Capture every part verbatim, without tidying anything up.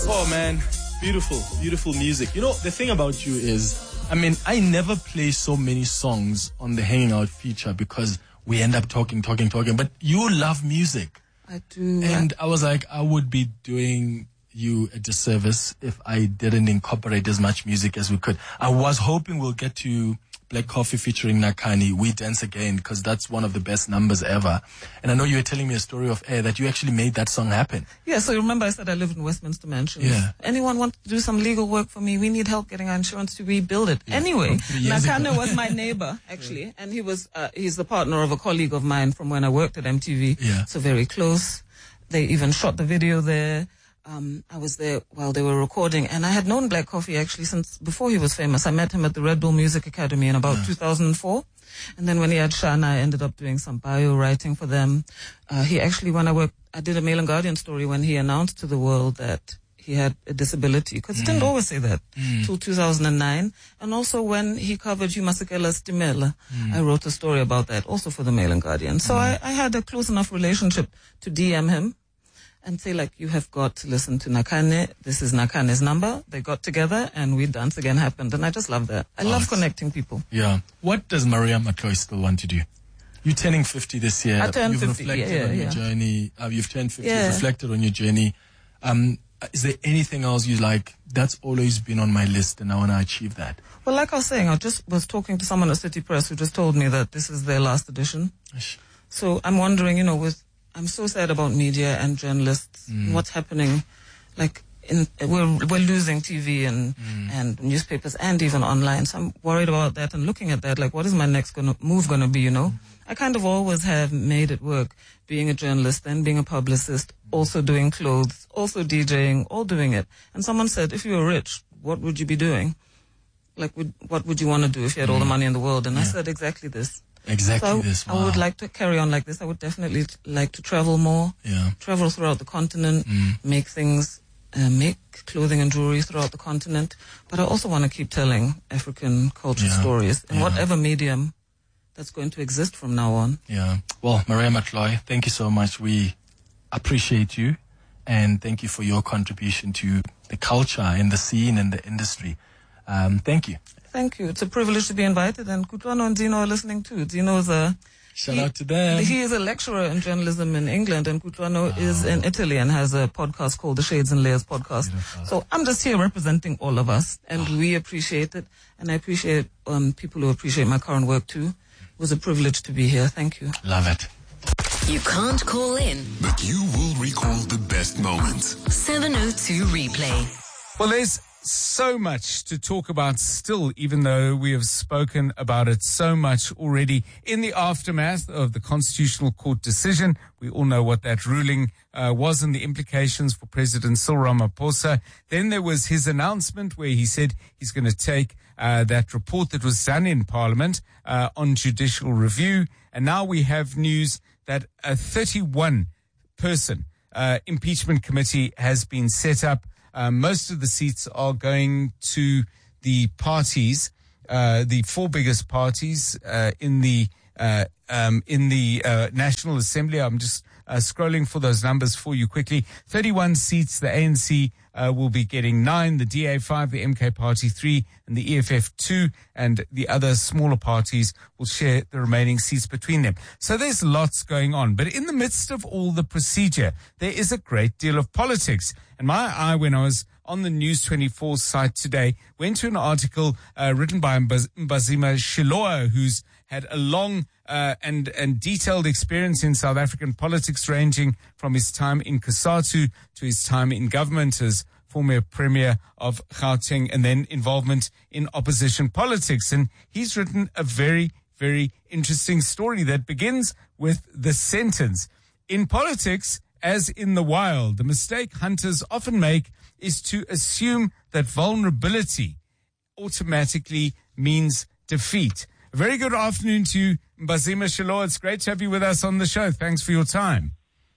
Oh man, beautiful, beautiful music. You know, the thing about you is, I mean, I never play so many songs on the Hanging Out feature because we end up talking, talking, talking. But you love music. I do. And I was like, I would be doing you a disservice if I didn't incorporate as much music as we could. I was hoping we'll get to Black Coffee featuring Nakhane, We Dance Again, because that's one of the best numbers ever. And I know you were telling me a story of air that you actually made that song happen. Yeah, so you remember I said I lived in Westminster Mansions. Yeah. Anyone want to do some legal work for me? We need help getting our insurance to rebuild it. Yeah. Anyway, Nakhane was my neighbor, actually, and he was, uh, he's the partner of a colleague of mine from when I worked at M T V. Yeah. So very close. They even shot the video there. Um, I was there while they were recording, and I had known Black Coffee actually since before he was famous. I met him at the Red Bull Music Academy in about yeah. two thousand four. And then when he had Shana, I ended up doing some bio writing for them. Uh, he actually, when I worked, I did a Mail and Guardian story when he announced to the world that he had a disability, because mm. he didn't always say that, mm. till two thousand nine. And also when he covered Hugh Masekela's Timela, mm. I wrote a story about that also for the Mail and Guardian. So mm. I, I had a close enough relationship to D M him and say, like, you have got to listen to Nakhane. This is Nakhane's number. They got together and We Dance Again happened. And I just love that. I oh, love connecting people. Yeah. What does Maria Matloy still want to do? You're turning fifty this year. I turned you've fifty. reflected Yeah, yeah, on your yeah. journey. Uh, you've turned fifty. Yeah. You've reflected on your journey. Um, is there anything else you like? That's always been on my list and I want to achieve that. Well, like I was saying, I just was talking to someone at City Press who just told me that this is their last edition. Ish. So I'm wondering, you know, with I'm so sad about media and journalists. Mm. What's happening? Like, in, we're we're losing T V and mm. and newspapers and even online. So I'm worried about that and looking at that. Like, what is my next gonna, move going to be? You know, mm. I kind of always have made it work. Being a journalist, then being a publicist, also doing clothes, also DJing, all doing it. And someone said, if you were rich, what would you be doing? Like, would, what would you want to do if you had mm. all the money in the world? And yeah. I said exactly this. Exactly so this. Wow. I would like to carry on like this. I would definitely like to travel more. Yeah. Travel throughout the continent, mm. make things, uh, make clothing and jewelry throughout the continent. But I also want to keep telling African culture yeah. stories in yeah. whatever medium that's going to exist from now on. Yeah. Well, Maria Matloy, thank you so much. We appreciate you and thank you for your contribution to the culture and the scene and the industry. Um, thank you. Thank you. It's a privilege to be invited, and Kutlwano and Dino are listening too. Dino's a shout he, out to them. He is a lecturer in journalism in England, and Kutlwano oh. is in Italy and has a podcast called the Shades and Layers podcast. Beautiful. So I'm just here representing all of us, and oh. we appreciate it, and I appreciate um, people who appreciate my current work too. It was a privilege to be here. Thank you. Love it. You can't call in, but you will recall the best moments. seven oh two Replay. Well, there's so much to talk about still, even though we have spoken about it so much already in the aftermath of the Constitutional Court decision. We all know what that ruling uh, was and the implications for President Cyril Ramaphosa. Then there was his announcement where he said he's going to take uh, that report that was done in Parliament uh, on judicial review. And now we have news that a thirty-one person uh, impeachment committee has been set up. Uh, most of the seats are going to the parties, uh, the four biggest parties uh, in the uh, um, in the uh, National Assembly. I'm just uh, scrolling for those numbers for you quickly. thirty-one seats. The A N C uh, will be getting nine, the D A five, the M K Party three, and the E F F two, and the other smaller parties will share the remaining seats between them. So there's lots going on. But in the midst of all the procedure, there is a great deal of politics. And my eye, when I was on the News twenty-four site today, went to an article uh, written by Mbaz- Mbazima Shiloa, who's had a long uh, and, and detailed experience in South African politics, ranging from his time in COSATU to his time in government as former Premier of Gauteng, and then involvement in opposition politics. And he's written a very, very interesting story that begins with the sentence: in politics, as in the wild, the mistake hunters often make is to assume that vulnerability automatically means defeat. A very good afternoon to you, Mbazima Shiloa. It's great to have you with us on the show. Thanks for your time.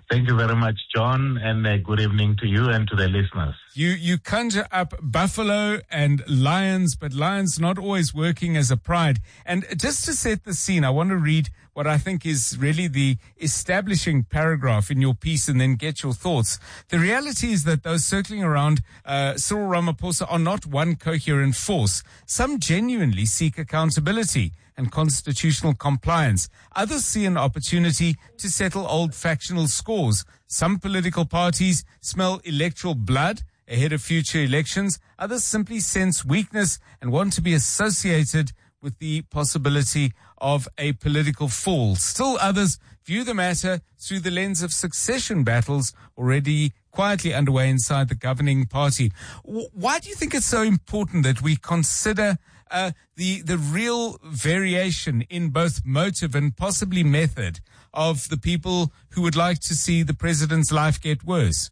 Thank you very much, John, and uh, good evening to you and to the listeners. You you conjure up buffalo and lions, but lions not always working as a pride. And just to set the scene, I want to read what I think is really the establishing paragraph in your piece and then get your thoughts. The reality is that those circling around uh, Cyril Ramaphosa are not one coherent force. Some genuinely seek accountability and constitutional compliance. Others see an opportunity to settle old factional scores. Some political parties smell electoral blood ahead of future elections. Others simply sense weakness and want to be associated with the possibility of a political fall. Still others view the matter through the lens of succession battles already quietly underway inside the governing party. Why do you think it's so important that we consider uh, the the real variation in both motive and possibly method of the people who would like to see the president's life get worse?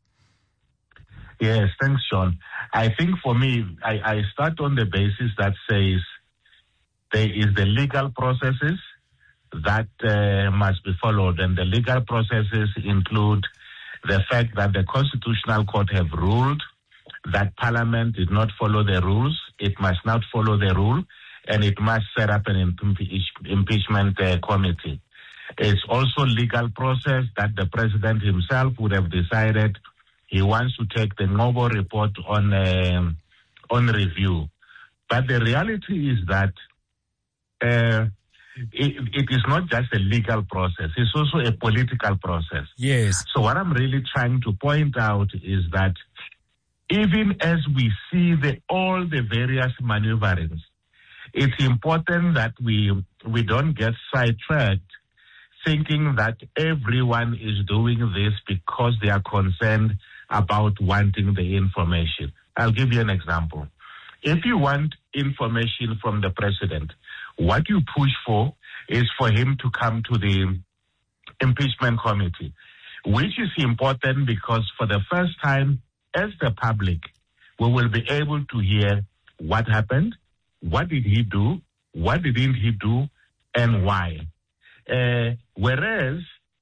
Yes, thanks, Sean. I think for me, I, I start on the basis that says there is the legal processes that uh, must be followed, and the legal processes include the fact that the Constitutional Court have ruled that Parliament did not follow the rules. It must not follow the rule, and it must set up an impeach, impeachment uh, committee. It's also legal process that the President himself would have decided he wants to take the Ngobo report on uh, on review. But the reality is that uh, it, it is not just a legal process, it's also a political process. Yes. So what I'm really trying to point out is that even as we see the, all the various maneuverings, it's important that we we don't get sidetracked thinking that everyone is doing this because they are concerned about wanting the information. I'll give you an example. If you want information from the president, what you push for is for him to come to the impeachment committee, which is important because for the first time as the public, we will be able to hear what happened, what did he do, what didn't he do, and why. Uh, whereas,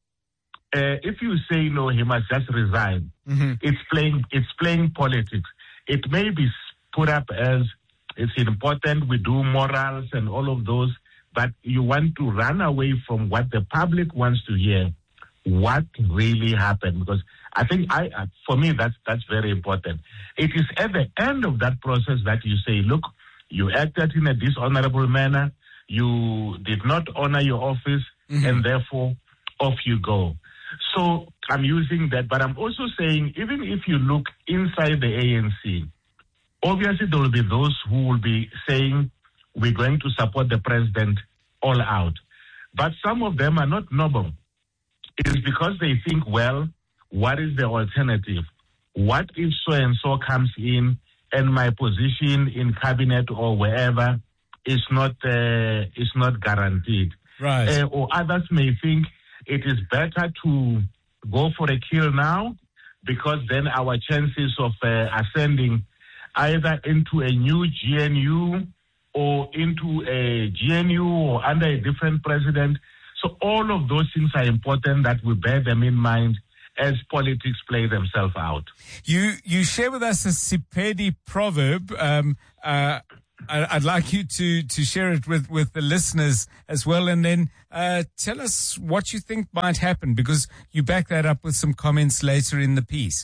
uh, if you say no, he must just resign. Mm-hmm. It's playing. It's playing politics. It may be put up as it's important we do morals and all of those, but you want to run away from what the public wants to hear, what really happened. Because I think I, for me, that's that's very important. It is at the end of that process that you say, look, you acted in a dishonorable manner. You did not honor your office, mm-hmm. and therefore off you go. So I'm using that, but I'm also saying even if you look inside the A N C, obviously there will be those who will be saying we're going to support the president all out. But some of them are not noble. It is because they think, well, what is the alternative? What if so-and-so comes in and my position in cabinet or wherever is not uh, is not guaranteed. Right. Uh, or others may think it is better to go for a kill now because then our chances of uh, ascending either into a new G N U or into a G N U or under a different president. So all of those things are important that we bear them in mind as politics play themselves out. You you share with us a Sepedi proverb. Um, uh, I'd like you to, to share it with, with the listeners as well, and then uh, tell us what you think might happen, because you back that up with some comments later in the piece.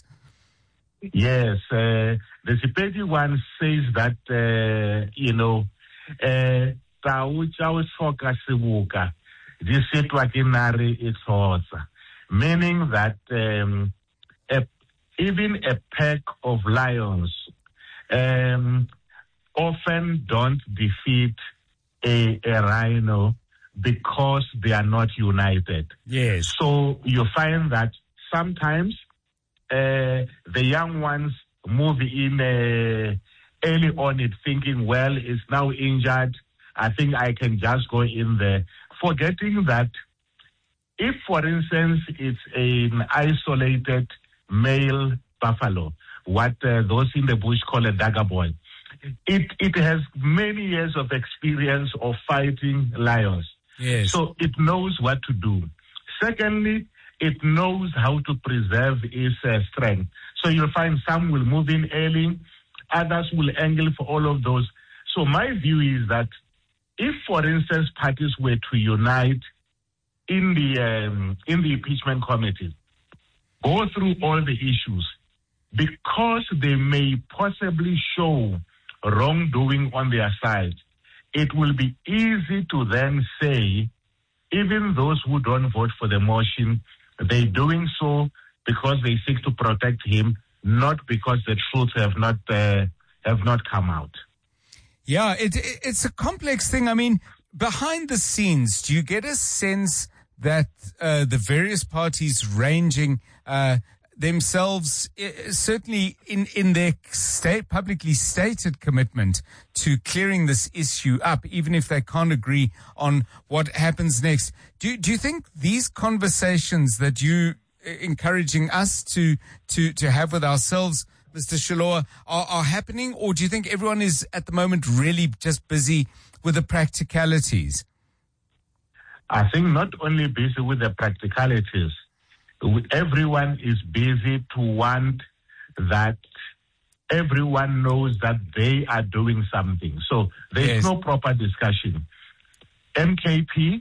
Yes, uh, the Sepedi one says that, uh, you know, uh, meaning that um, a, even a pack of lions um, often don't defeat a, a rhino because they are not united. Yes. So you find that sometimes uh, the young ones move in uh, early on it thinking, well, it's now injured. I think I can just go in there. Forgetting that if, for instance, it's an isolated male buffalo, what uh, those in the bush call a dagger boy, It it has many years of experience of fighting lions. Yes. So it knows what to do. Secondly, it knows how to preserve its uh, strength. So you'll find some will move in early, others will angle for all of those. So my view is that if, for instance, parties were to unite in the um, in the impeachment committee, go through all the issues, because they may possibly show wrongdoing on their side, it will be easy to then say, even those who don't vote for the motion, they're doing so because they seek to protect him, not because the truth have not uh, have not come out. Yeah, it, it, it's a complex thing. I mean, behind the scenes, do you get a sense that uh, the various parties ranging uh, themselves, uh, certainly in, in their state, publicly stated commitment to clearing this issue up, even if they can't agree on what happens next? Do, do you think these conversations that you uh, encouraging us to, to, to have with ourselves, Mister Shilowa, are, are happening, or do you think everyone is at the moment really just busy with the practicalities? I think not only busy with the practicalities, everyone is busy to want that everyone knows that they are doing something. So there's Yes. no proper discussion. M K P,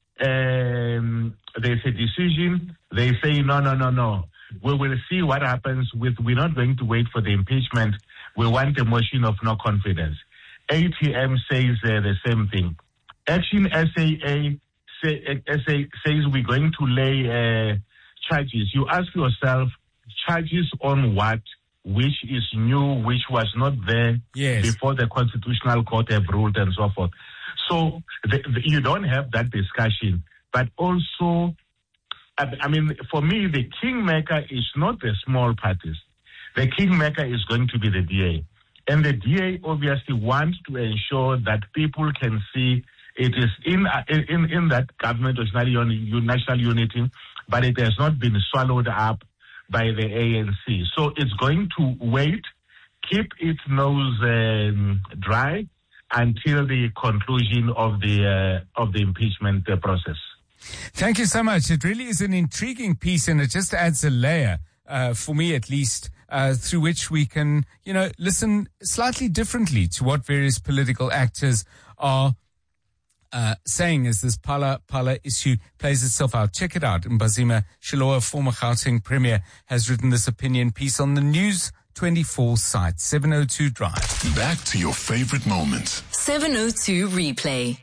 um, there's a decision. They say, no, no, no, no. We will see what happens with, we're not going to wait for the impeachment. We want a motion of no confidence. A T M says uh, the same thing. Action S A A, say, S A says we're going to lay uh, charges. You ask yourself, charges on what? Which is new, which was not there Yes. before the Constitutional Court have ruled and so forth. So the, the, you don't have that discussion. But also, I, I mean, for me, the kingmaker is not the small parties. The kingmaker is going to be the D A. And the D A obviously wants to ensure that people can see it is in in, in that government of national unity, but it has not been swallowed up by the A N C. So it's going to wait, keep its nose um, dry until the conclusion of the uh, of the impeachment uh, process. Thank you so much. It really is an intriguing piece, and it just adds a layer, uh, for me at least, uh, through which we can, you know, listen slightly differently to what various political actors are uh, saying as this Phala Phala issue plays itself out. Check it out. Mbazima Shilowa, former Gauteng Premier, has written this opinion piece on the News twenty-four site. seven oh two Drive. Back to your favorite moments. seven oh two Replay.